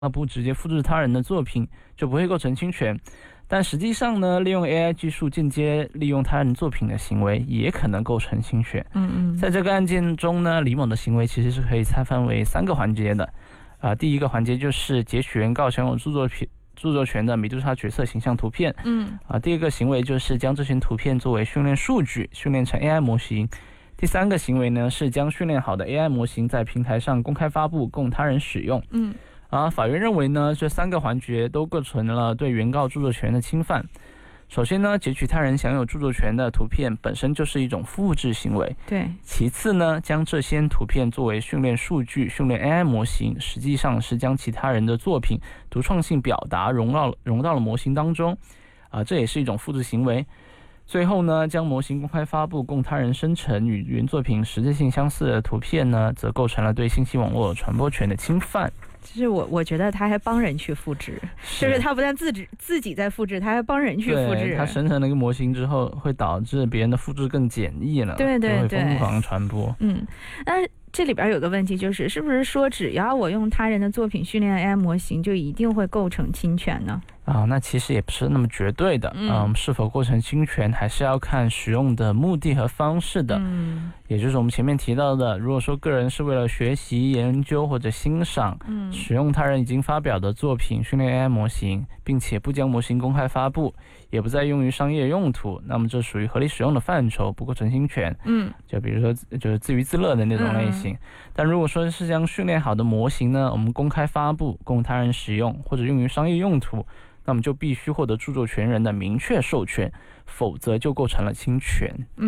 不直接复制他人的作品，就不会构成侵权。但实际上呢，利用 AI 技术间接利用他人作品的行为，也可能构成侵权。在这个案件中呢，李某的行为其实是可以拆分为3个环节的。第一个环节就是截取原告享有著作权的米杜莎角色形象图片。第二个行为就是将这些图片作为训练数据，训练成 AI 模型。第3个行为呢，是将训练好的 AI 模型在平台上公开发布，供他人使用。法院认为呢，这3个环节都构成了对原告著作权的侵犯。首先呢，截取他人享有著作权的图片本身就是一种复制行为。 对。 其次呢，将这些图片作为训练数据，训练 AI 模型，实际上是将其他人的作品独创性表达融到了模型当中。这也是一种复制行为。最后呢，将模型公开发布，供他人生成与原作品实质性相似的图片呢，则构成了对信息网络传播权的侵犯。 其实我觉得他还帮人去复制，就是他不但自己在复制，他还帮人去复制。 他生成了一个模型之后，会导致别人的复制更简易了， 对， 会疯狂传播。 那这里边有个问题就是，是不是说只要我用他人的作品训练 AI 模型，就一定会构成侵权呢？ 那其实也不是那么绝对的。是否构成侵权，还是要看使用的目的和方式的。也就是我们前面提到的，如果说个人是为了学习、研究或者欣赏，使用他人已经发表的作品训练 AI 模型，并且不将模型公开发布，也不再用于商业用途，那么这属于合理使用的范畴，不构成侵权。就比如说就是自娱自乐的那种类型。但如果说是将训练好的模型呢，我们公开发布，供他人使用或者用于商业用途，那么就必须获得著作权人的明确授权，否则就构成了侵权。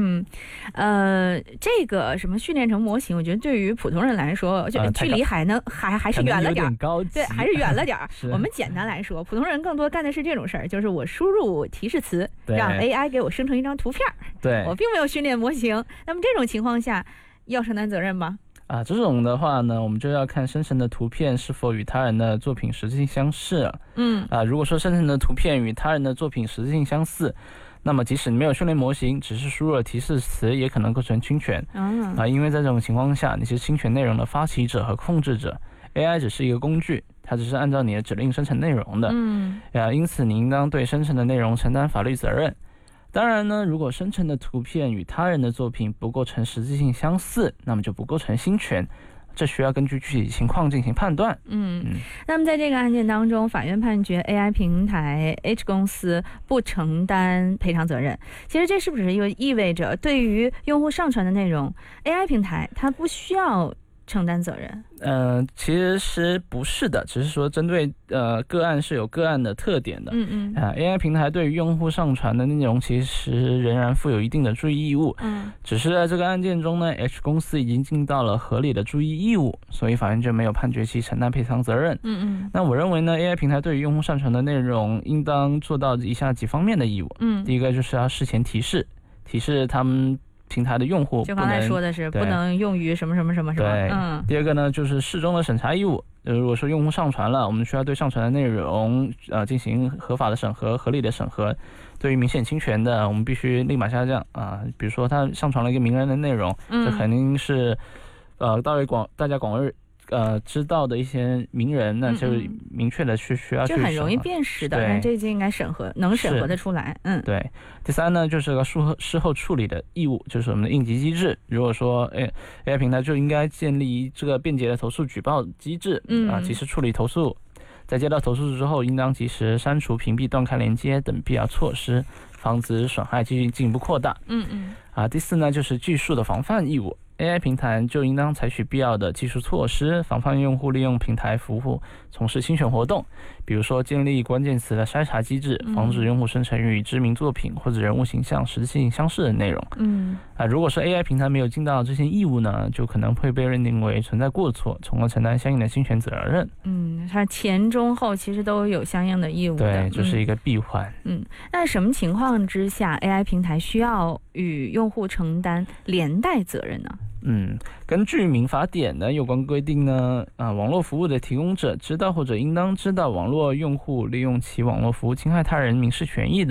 这个什么训练成模型，我觉得对于普通人来说，距离还是远了点，对，还是远了点。我们简单来说，普通人更多干的是这种事儿，就是我输入提示词，让 AI 给我生成一张图片， 对， 我并没有训练模型。那么这种情况下，要承担责任吗？ 这种的话呢，我们就要看生成的图片是否与他人的作品实质性相似。如果说生成的图片与他人的作品实质性相似，那么即使没有训练模型，只是输入了提示词，也可能构成侵权。因为在这种情况下，你是侵权内容的发起者和控制者， AI 只是一个工具，它只是按照你的指令生成内容的。因此你应当对生成的内容承担法律责任。当然呢，如果生成的图片与他人的作品不构成实质性相似，那么就不构成侵权，这需要根据具体情况进行判断。 那么在这个案件当中，法院判决 AI 平台 H 公司不承担赔偿责任。其实这是不是又意味着对于用户上传的内容 AI 平台它不需要承担责任？ 其实不是的，只是说针对个案是有个案的特点的。AI 平台对于用户上传的内容其实仍然负有一定的注意义务。只是在这个案件中呢， H 公司已经尽到了合理的注意义务，所以法院就没有判决其承担赔偿责任。那我认为呢， AI 平台对于用户上传的内容应当做到以下几方面的义务。第一个就是要事前提示他们平台的用户， 就刚才说的是不能用于什么什么什么什么。 第二个呢，就是适中的审查义务。如果说用户上传了，我们需要对上传的内容进行合法的审核、合理的审核。对于明显侵权的，我们必须立马下降。比如说他上传了一个名人的内容，这肯定是大家广为知道的一些名人，那就明确的需要去就很容易辨识的，但这就应该能审核得出来。 对。第三呢，就是个事后处理的义务，就是我们的应急机制。如果说AI 平台就应该建立这个便捷的投诉举报机制，及时处理投诉，在接到投诉之后，应当及时删除、屏蔽、断开连接等必要措施，防止损害进一步扩大。第四呢，就是技术的防范义务。AI 平台就应当采取必要的技术措施，防范用户利用平台服务从事侵权活动，比如说建立关键词的筛查机制，防止用户生成与知名作品或者人物形象实质性相似的内容。如果说 AI 平台没有尽到这些义务呢，就可能会被认定为存在过错，从而承担相应的侵权责任。 它前中后其实都有相应的义务的。 对，这是一个闭环。 那什么情况之下 AI 平台需要与用户承担连带责任呢？ 根据民法典的有关规定呢，网络服务的提供者知道或者应当知道网络用户利用其网络服务侵害他人民事权益的，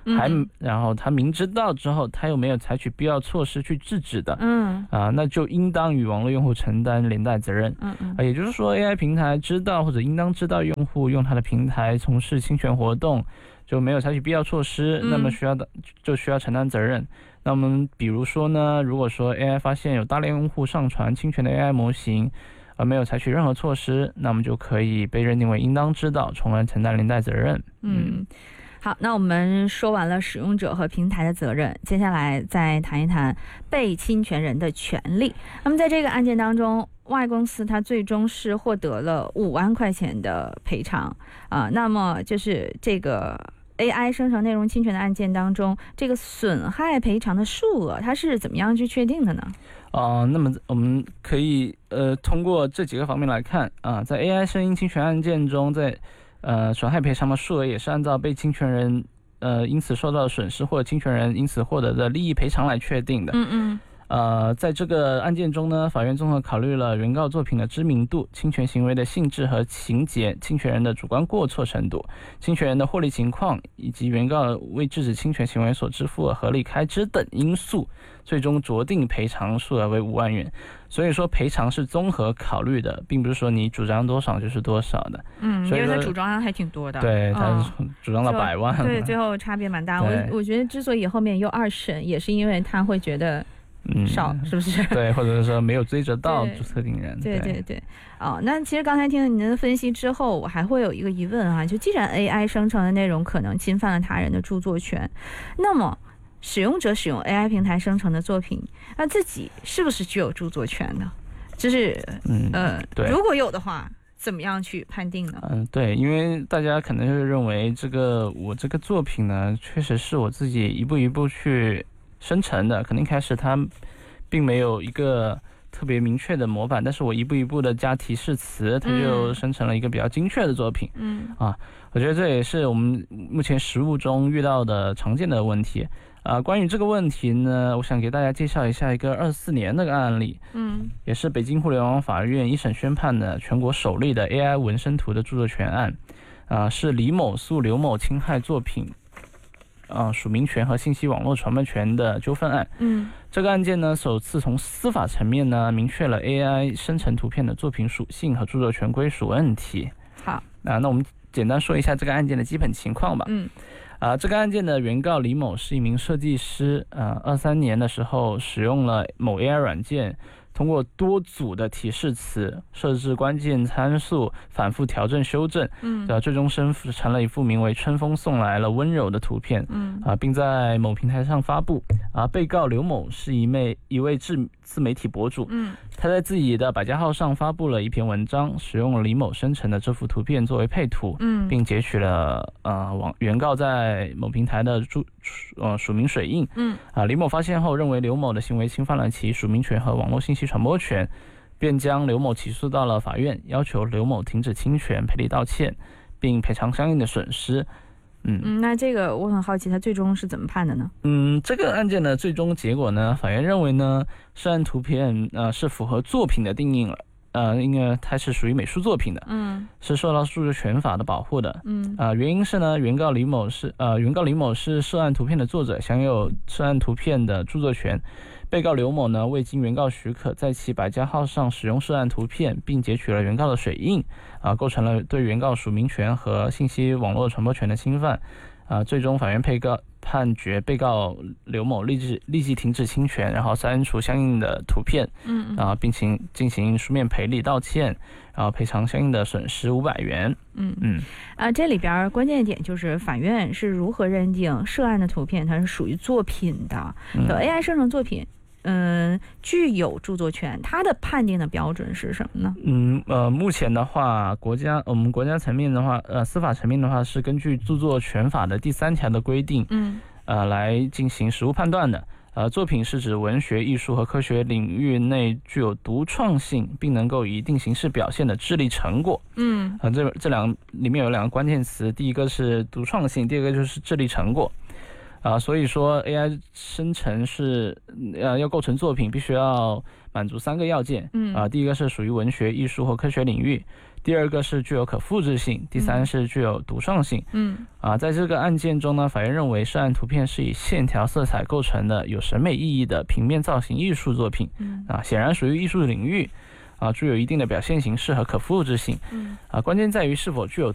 然后他明知道之后，他又没有采取必要措施去制止的，那就应当与网络用户承担连带责任。也就是说 AI 平台知道或者应当知道用户用他的平台从事侵权活动，就没有采取必要措施，那么就需要承担责任。那我们比如说呢，如果说 AI 发现有大量用户上传侵权的 AI 模型，而没有采取任何措施，那么就可以被认定为应当知道，从而承担连带责任。 好，那我们说完了使用者和平台的责任，接下来再谈一谈被侵权人的权利。那么在这个案件当中，Y公司它最终是获得了5万块钱的赔偿那么就是这个 AI 生成内容侵权的案件当中，这个损害赔偿的数额它是怎么样去确定的呢？ 那么我们可以通过这几个方面来看在 AI 声音侵权案件中，在损害赔偿的数额也是按照被侵权人因此受到的损失或者侵权人因此获得的利益赔偿来确定的。在这个案件中呢，法院综合考虑了原告作品的知名度、侵权行为的性质和情节、侵权人的主观过错程度、侵权人的获利情况，以及原告为制止侵权行为所支付的合理开支等因素，最终酌定赔偿数额为5万元。所以说赔偿是综合考虑的，并不是说你主张多少就是多少的。 因为他主张还挺多的。 对，他主张了100万。 对，最后差别蛮大。我觉得之所以后面又2审，也是因为他会觉得少，是不是？ 对，或者是说没有追责到特定人。 对。那其实刚才听了您的分析之后，我还会有一个疑问就既然 AI 生成的内容可能侵犯了他人的著作权，那么使用者使用 AI 平台生成的作品，那自己是不是具有著作权呢？就是对，如果有的话，怎么样去判定呢？ 对，因为大家可能会认为我这个作品呢，确实是我自己一步一步去生成的，可能一开始它并没有一个特别明确的模板，但是我一步一步的加提示词，它就生成了一个比较精确的作品。我觉得这也是我们目前实务中遇到的常见的问题。关于这个问题呢，我想给大家介绍一下一个24年的案例，也是北京互联网法院一审宣判的全国首例的 AI 纹身图的著作权案，是李某诉刘某侵害作品署名权和信息网络传播权的纠纷案。这个案件呢，首次从司法层面呢明确了 AI 生成图片的作品属性和著作权归属问题。 好， 那我们简单说一下这个案件的基本情况吧。这个案件的原告李某是一名设计师，23年的时候使用了某 AI 软件，通过多组的提示词、设置关键参数、反复调整修正，最终生成了一幅名为《春风送来了温柔》的图片，并在某平台上发布。被告刘某是一位自媒体博主，他在自己的百家号上发布了一篇文章，使用了李某生成的这幅图片作为配图，并截取了原告在某平台的署名水印。李某发现后认为刘某的行为侵犯了其署名权和网络信息传播权，便将刘某起诉到了法院，要求刘某停止侵权、赔礼道歉，并赔偿相应的损失。 那这个我很好奇，他最终是怎么判的呢？ 这个案件的最终结果呢，法院认为呢，涉案图片是符合作品的定义了。因为它是属于美术作品的，是受到著作权法的保护的，原因是呢，原告李某是涉案图片的作者，享有涉案图片的著作权。被告刘某呢，未经原告许可，在其百家号上使用涉案图片，并截取了原告的水印，构成了对原告署名权和信息网络传播权的侵犯。最终法院判决被告刘某立即停止侵权，然后删除相应的图片，并进行书面赔礼道歉，然后赔偿相应的损失500元。 这里边关键点就是法院是如何认定涉案的图片它是属于作品的，AI 生成作品。具有著作权，它的判定的标准是什么呢？ 目前的话，我们国家层面的话，司法层面的话是根据著作权法的第3条的规定，来进行实务判断的。作品是指文学、艺术和科学领域内具有独创性，并能够以一定形式表现的智力成果。这里面有2个关键词，第一个是独创性，第二个就是智力成果。所以说 AI 生成是要构成作品，必须要满足3个要件。第一个是属于文学、艺术或科学领域， 第二个是具有可复制性，第三是具有独创性。在这个案件中呢，法院认为涉案图片是以线条色彩构成的有审美意义的平面造型艺术作品，显然属于艺术领域，具有一定的表现形式和可复制性。关键在于是否具有